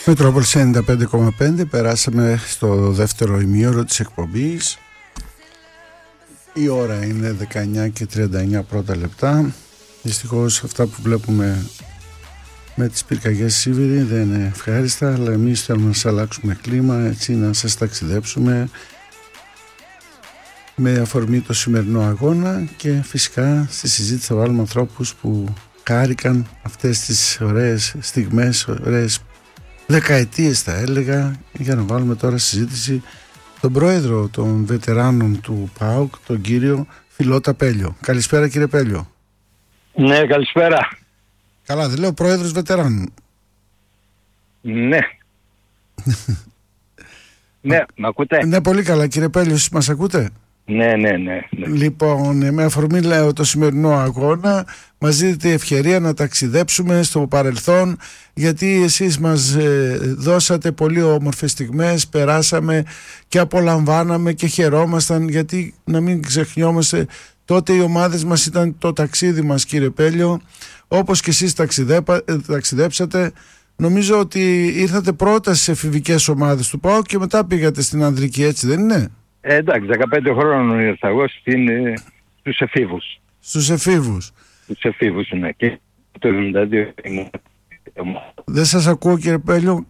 Μετρόπολης 95,5. Περάσαμε στο δεύτερο ημίωρο της εκπομπής. Η ώρα είναι 19 και 39 πρώτα λεπτά. Δυστυχώς αυτά που βλέπουμε με τις πυρκαγιές Σίβηρη δεν είναι ευχάριστα, αλλά εμείς θέλουμε να σας αλλάξουμε κλίμα, έτσι να σας ταξιδέψουμε με αφορμή το σημερινό αγώνα, και φυσικά στη συζήτηση θα βάλουμε ανθρώπους που χάρηκαν αυτές τις ωραίες στιγμές, ωραίες δεκαετίες θα έλεγα, για να βάλουμε τώρα συζήτηση τον πρόεδρο των βετεράνων του ΠΑΟΚ, τον κύριο Φιλότα Πέλιο. Καλησπέρα κύριε Πέλιο. Ναι, καλησπέρα. Καλά, δεν λέω πρόεδρος βετεράνων. Ναι. Ναι, με ακούτε? Ναι, πολύ καλά κύριε Πέλιο, εσείς μας ακούτε? Ναι. Λοιπόν, με αφορμή λέω το σημερινό αγώνα, μας δίνετε ευκαιρία να ταξιδέψουμε στο παρελθόν, γιατί εσείς μας δώσατε πολύ όμορφες στιγμές, περάσαμε και απολαμβάναμε και χαιρόμασταν, γιατί να μην ξεχνιόμαστε, τότε οι ομάδες μας ήταν το ταξίδι μας κύριε Πέλιο, όπως και εσείς ταξιδέψατε. Νομίζω ότι ήρθατε πρώτα στις εφηβικές ομάδες του ΠΑΟΚ και μετά πήγατε στην ανδρική, έτσι δεν είναι? Εντάξει, 15 χρόνων ήρθα εγώ στους εφήβους. Στους εφήβους. Στους εφήβους, ναι. Και το 72 ήμουν. Δεν σας ακούω κύριε Πέλιο.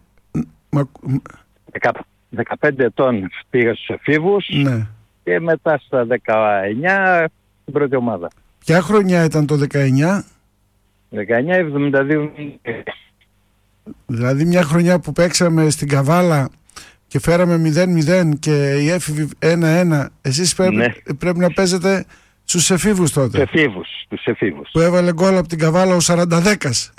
15 ετών πήγα στους εφήβους, ναι. Και μετά στα 19 στην πρώτη ομάδα. Ποια χρονιά ήταν το 19? 19-72. Δηλαδή μια χρονιά που παίξαμε στην Καβάλα και φέραμε 0-0 και η έφηβη 1-1. Εσείς πρέπει να παίζετε στους εφήβους τότε. Στους εφήβους. Που έβαλε γκολ από την Καβάλα ο 40-10.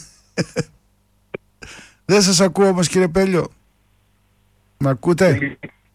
Δεν σας ακούω όμως κύριε Πέλιο. Μ' ακούτε?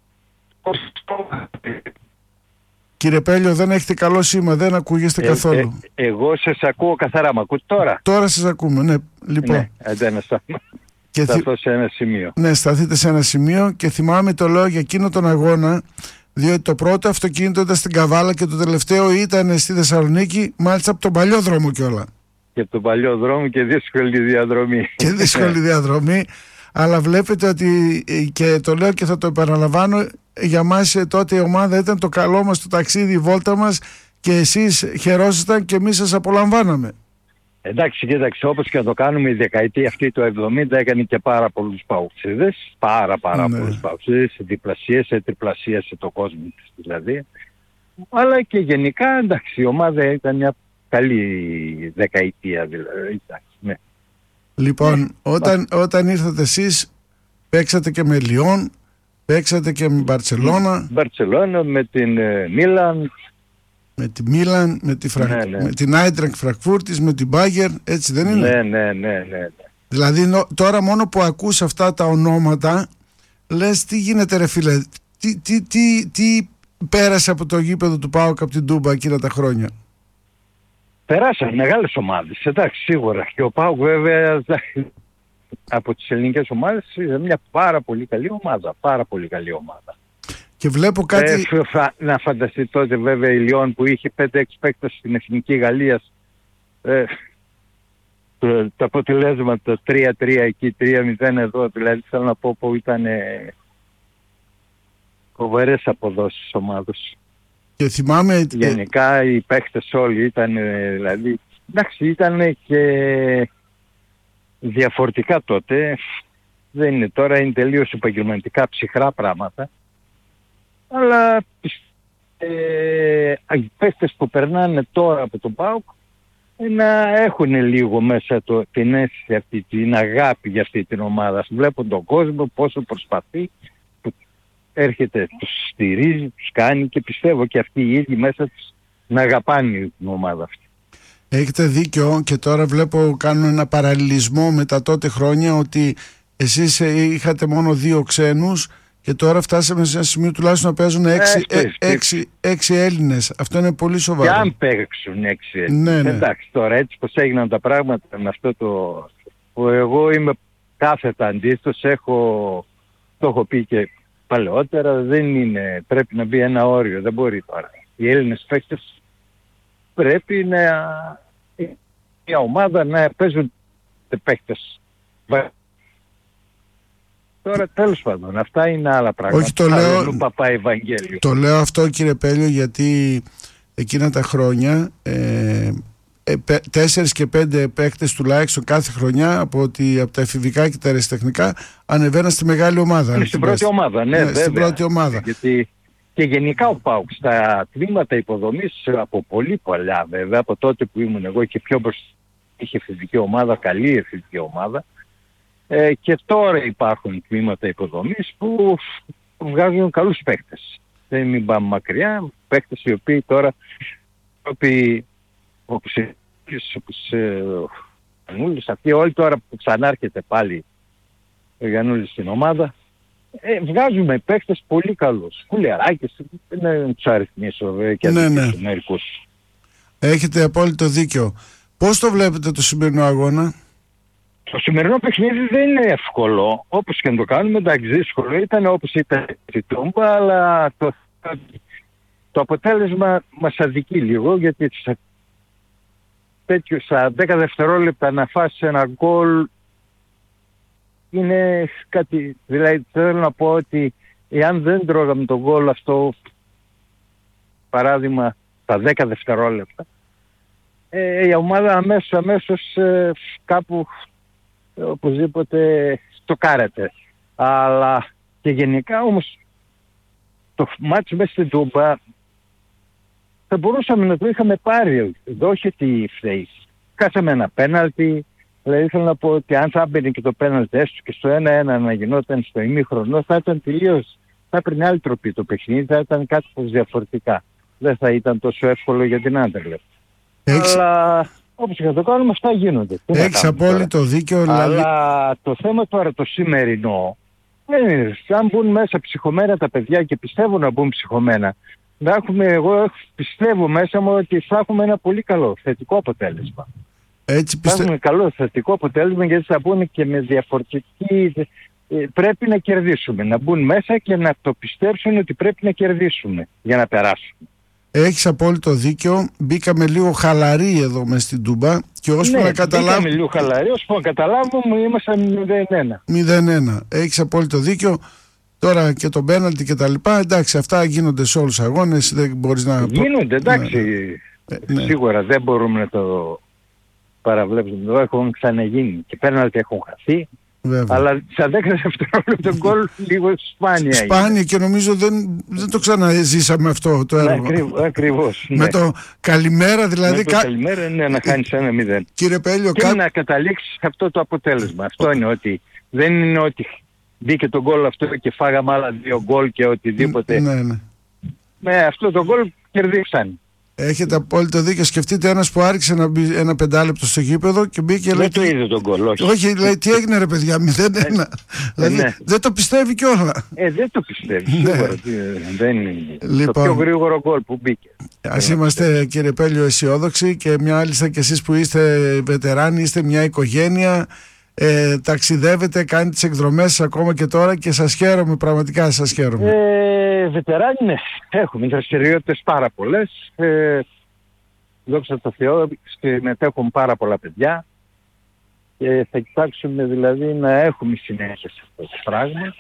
Κύριε Πέλιο, δεν έχετε καλό σήμα, δεν ακούγεστε καθόλου. Εγώ σας ακούω καθαρά, μ' ακούτε τώρα? Τώρα σας ακούμε, ναι. Λοιπόν. Ναι, σταθώ σε ένα σημείο. Ναι, σταθείτε σε ένα σημείο, και θυμάμαι το λέω για εκείνο τον αγώνα, διότι το πρώτο αυτοκίνητο ήταν στην Καβάλα και το τελευταίο ήταν στη Θεσσαλονίκη, μάλιστα από τον παλιό δρόμο κιόλα. Και από τον παλιό δρόμο και δύσκολη διαδρομή. Και δύσκολη διαδρομή, αλλά βλέπετε ότι, και το λέω και θα το επαναλαμβάνω, για μας τότε η ομάδα ήταν το καλό μας, το ταξίδι, η βόλτα μας, και εσείς χαιρόσασταν και εμείς σας απολαμβάναμε. Εντάξει, κοίταξε, όπως και να το κάνουμε, η δεκαετία αυτή το 70 έκανε και πάρα πολλούς παουξίδες, πάρα πολλούς παουξίδες, διπλασίασε, τριπλασίασε το κόσμο της δηλαδή. Αλλά και γενικά, εντάξει, η ομάδα ήταν μια καλή δεκαετία δηλαδή, εντάξει, ναι. Λοιπόν, όταν ήρθατε εσείς, παίξατε και με Λιόν, παίξατε και με Μπαρτσελώνα. Μπαρτσελώνα, με την Μίλαν. Με τη Μίλαν, με την Άιντραχτ Φραγκφούρτης, με την Μπάγερ, έτσι δεν είναι? Ναι. Δηλαδή τώρα μόνο που ακούς αυτά τα ονόματα, λες τι γίνεται ρε φίλε, τι πέρασε από το γήπεδο του ΠΑΟΚ από την Τούμπα εκείνα τα χρόνια? Περάσαν μεγάλες ομάδες, εντάξει, σίγουρα. Και ο ΠΑΟΚ βέβαια από τις ελληνικές ομάδες είναι μια πάρα πολύ καλή ομάδα. Και βλέπω κάτι... να φανταστεί τότε βέβαια η Λιόν που είχε 5-6 παίκτες στην Εθνική Γαλλίας, τα αποτελέσματα 3-3 εκεί, 3-0 εδώ, δηλαδή θέλω να πω που ήταν φοβερές αποδόσεις ομάδος. Και θυμάμαι... Γενικά οι παίκτες όλοι ήταν δηλαδή, εντάξει, ήταν και διαφορετικά τότε, δεν είναι τώρα, είναι τελείως επαγγελματικά ψυχρά πράγματα. Αλλά οι παίκτες που περνάνε τώρα από τον ΠΑΟΚ να έχουν λίγο μέσα την αίσθηση αυτή, την αγάπη για αυτή την ομάδα. Βλέπουν τον κόσμο πόσο προσπαθεί, που έρχεται, τους στηρίζει, τους κάνει, και πιστεύω και αυτοί οι ίδιοι μέσα τους να αγαπάνε την ομάδα αυτή. Έχετε δίκιο, και τώρα βλέπω, κάνω ένα παραλληλισμό με τα τότε χρόνια, ότι εσείς είχατε μόνο 2 ξένους και τώρα φτάσαμε σε ένα σημείο τουλάχιστον να παίζουν 6 Έλληνες. Αυτό είναι πολύ σοβαρό. Και αν παίξουν 6 Έλληνες. Ναι. Εντάξει, τώρα έτσι πως έγιναν τα πράγματα με αυτό που εγώ είμαι κάθετα αντίθετος, το έχω πει και παλαιότερα, δεν είναι, πρέπει να μπει ένα όριο, δεν μπορεί τώρα. Οι Έλληνες παίκτες πρέπει μια ομάδα να παίζουν παίκτες Τώρα τέλος πάντων, αυτά είναι άλλα πράγματα. Όχι, το λέω αυτό, κύριε Πέλιο, γιατί εκείνα τα χρόνια 4 και 5 παίκτες τουλάχιστον κάθε χρονιά από τα εφηβικά και τα αεραστεχνικά ανεβαίναν στη μεγάλη ομάδα. Είναι στην πρώτη ομάδα, ναι, βέβαια. Στην πρώτη ομάδα. Γιατί και γενικά ο ΠΑΟΚ στα τμήματα υποδομής από πολύ παλιά, βέβαια, από τότε που ήμουν εγώ και πιο μπροστά, είχε εφηβική ομάδα, καλή εφηβική ομάδα, και τώρα υπάρχουν τμήματα υποδομής που βγάζουν καλούς παίκτες. Δεν μην πάμε μακριά, παίκτες οι οποίοι τώρα όπως ο Γιαννούλης, αυτοί όλοι τώρα που ξανάρχεται πάλι ο Γιαννούλης στην ομάδα, βγάζουμε παίκτες πολύ καλούς. Κουλεράκης, δεν τους αριθμίσω και μερικούς. Έχετε απόλυτο δίκιο. Πώς το βλέπετε το σημερινό αγώνα? Το σημερινό παιχνίδι δεν είναι εύκολο. Όπως και να το κάνουμε, εντάξει, δύσκολο ήταν όπως ήταν η Τούμπα, αλλά το αποτέλεσμα μας αδικεί λίγο, γιατί στα 10 δευτερόλεπτα να φάσεις ένα γκολ είναι κάτι. Δηλαδή θέλω να πω ότι εάν δεν τρώγαμε τον γκολ αυτό, παράδειγμα στα 10 δευτερόλεπτα, η ομάδα αμέσως κάπου οπωσδήποτε το κάρεται. Αλλά και γενικά όμως το μάτσο μέσα στην Τούμπα θα μπορούσαμε να το είχαμε πάρει. Εδώ όχι τι φταίει. Κάσαμε ένα πέναλτι. Δηλαδή θέλω να πω ότι αν θα έμπαινε και το πέναλτι έστω και στο 1-1 να γινόταν στο ημίχρονο, θα ήταν τελείως, θα έπαιρνε άλλη τροπή το παιχνίδι, θα ήταν κάτι διαφορετικά. Δεν θα ήταν τόσο εύκολο για την Άντερλεχτ. Αλλά όπως και θα το κάνουμε, αυτά γίνονται. Έχεις απόλυτο δίκιο. Αλλά το θέμα τώρα το σημερινό, αν μπουν μέσα ψυχωμένα τα παιδιά, και πιστεύω να μπουν ψυχωμένα, εγώ πιστεύω μέσα μου ότι θα έχουμε ένα πολύ καλό θετικό αποτέλεσμα. Θα έχουμε καλό θετικό αποτέλεσμα, γιατί θα μπουν και με διαφορετική. Πρέπει να κερδίσουμε. Να μπουν μέσα και να το πιστέψουν ότι πρέπει να κερδίσουμε για να περάσουμε. Έχεις απόλυτο δίκιο. Μπήκαμε λίγο χαλαροί εδώ μες στην Τούμπα και ώσπου να καταλάβουμε. Μπήκαμε λίγο χαλαροί, ώσπου να καταλάβουμε ήμασταν 0-1. Έχεις απόλυτο δίκιο. Τώρα και το πέναλτι και τα λοιπά, εντάξει, αυτά γίνονται σε όλους τους αγώνες. Δεν μπορείς να. Γίνονται, εντάξει. Σίγουρα δεν μπορούμε να το παραβλέψουμε. Εδώ έχουν ξαναγίνει και πέναλτι έχουν χαθεί. Βέβαια. Αλλά στα 10 δευτερόλεπτα τον γκολ λίγο σπάνια. Σπάνια και νομίζω δεν το ξαναζήσαμε αυτό το έργο. Ακριβώς. Με το καλημέρα δηλαδή. Με το καλημέρα είναι να χάνεις 1-0. Κύριε Πέλιο, και να καταλήξεις σε αυτό το αποτέλεσμα. Αυτό είναι ότι δεν είναι ότι μπήκε το γκολ αυτό και φάγαμε άλλα 2 γκολ και οτιδήποτε. Ναι. Με αυτό το γκολ κερδίσαν. Έχετε απόλυτο δίκιο. Σκεφτείτε ένας που άρχισε να μπει ένα 5 λεπτό στο γήπεδο και μπήκε. Δεν το είδε τον γκολ, όχι. Όχι, λέει τι έγινε ρε παιδιά, 0-1. Δηλαδή δεν το πιστεύει κιόλα. Δεν το πιστεύει. Σίγουρα δεν είναι. Το πιο γρήγορο γκολ που μπήκε. Ας είμαστε, κύριε Πέλιο, αισιόδοξοι και μάλιστα κι εσείς που είστε βετεράνοι, είστε μια οικογένεια. Ταξιδεύετε, κάνετε τις εκδρομές ακόμα και τώρα και σας χαίρομαι, πραγματικά σας χαίρομαι. Βετεράνοι, ναι, έχουμε δραστηριότητες πάρα πολλές. Δόξα τω Θεώ, συμμετέχουν πάρα πολλά παιδιά και θα κοιτάξουμε δηλαδή να έχουμε συνέχεια σε αυτό το πράγμα.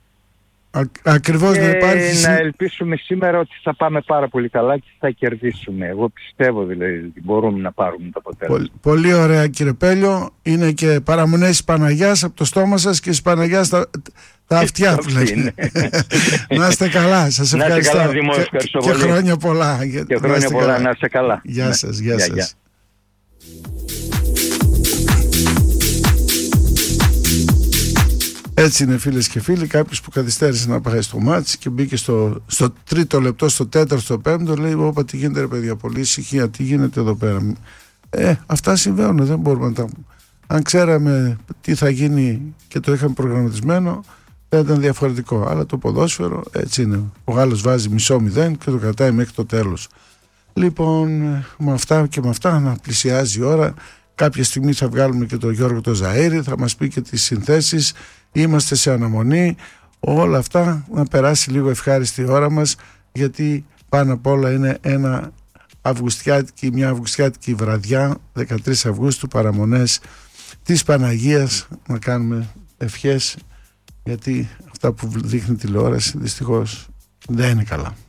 Ακριβώς, να υπάρχει. Να ελπίσουμε σήμερα ότι θα πάμε πάρα πολύ καλά και θα κερδίσουμε. Εγώ πιστεύω δηλαδή ότι μπορούμε να πάρουμε το αποτέλεσμα. Πολύ ωραία, κύριε Πέλιο. Είναι και παραμονές της Παναγιάς από το στόμα σας και της Παναγιάς τα αυτιά που λέτε. Να είστε καλά, σας ευχαριστώ. Να είστε καλά, ευχαριστώ και χρόνια πολλά. Και χρόνια πολλά, να είστε καλά. Γεια σας, γεια σας. Έτσι είναι, φίλες και φίλοι. Κάποιος που καθυστέρησε να πάει στο μάτς και μπήκε στο 3ο λεπτό, στο 4ο, στο 5ο, λέει: όπα, τι γίνεται ρε παιδιά, πολύ ησυχία, τι γίνεται εδώ πέρα. Αυτά συμβαίνουν, δεν μπορούμε να τα. Αν ξέραμε τι θα γίνει και το είχαμε προγραμματισμένο, θα ήταν διαφορετικό. Αλλά το ποδόσφαιρο έτσι είναι. Ο Γάλλος βάζει μισό 0 και το κρατάει μέχρι το τέλος. Λοιπόν, με αυτά και με αυτά να πλησιάζει η ώρα. Κάποια στιγμή θα βγάλουμε και τον Γιώργο το Ζαΐρη, θα μας πει και τις συνθέσεις. Είμαστε σε αναμονή. Όλα αυτά να περάσει λίγο ευχάριστη η ώρα μας, γιατί πάνω απ' όλα είναι μια αυγουστιάτικη βραδιά, 13 Αυγούστου, παραμονές της Παναγίας, να κάνουμε ευχές γιατί αυτά που δείχνει τηλεόραση δυστυχώς δεν είναι καλά.